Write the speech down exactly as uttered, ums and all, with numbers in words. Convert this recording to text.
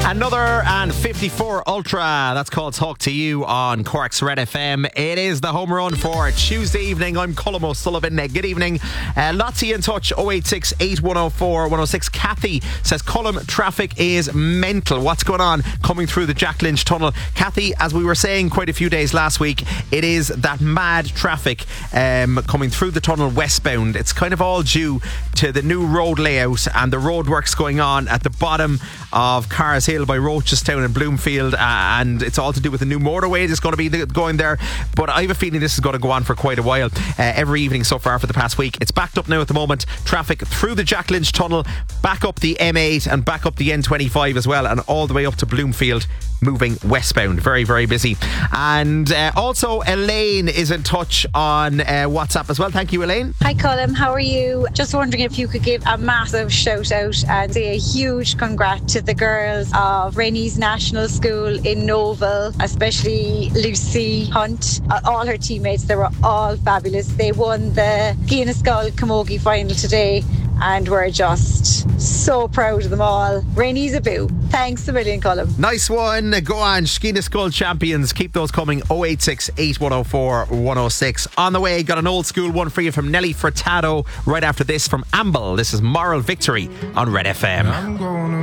Another and fifty-four Ultra. That's called Talk to You on Cork's Red F M. It is the home run for Tuesday evening. I'm Colm O'Sullivan. Good evening. Uh, lots of you in touch. oh eight six, eight one oh four, one oh six. Kathy says Colm, traffic is mental. What's going on coming through the Jack Lynch tunnel? Kathy, as we were saying quite a few days last week, it is that mad traffic um, coming through the tunnel westbound. It's kind of all due to the new road layout and the roadworks going on at the bottom of Cars Hill by Rochestown and Bloomfield, uh, and it's all to do with the new motorway that's going to be the, going there. But I have a feeling this is going to go on for quite a while. Uh, every evening so far for the past week. It's backed up now at the moment. Traffic through the Jack Lynch tunnel, back up the M eight and back up the N twenty-five as well, and all the way up to Bloomfield, moving westbound. Very, very busy. And uh, also Elaine is in touch on uh, WhatsApp as well. Thank you, Elaine. Hi Colm, how are you? Just wondering if you could give a massive shout out and say a huge congrats to the girls of Rainey's National School in Novel, especially Lucy Hunt, uh, all her teammates. They were all fabulous. They won the Guinness Skull Camogie final today, and we're just so proud of them all. Rainey's a boo. Thanks a million, Colm. Nice one. Go on, Skeena Skull champions. Keep those coming. oh eight six, eight one oh four, one oh six. On the way, got an old school one for you from Nelly Furtado. Right after this from Amble. This is Moral Victory on Red F M.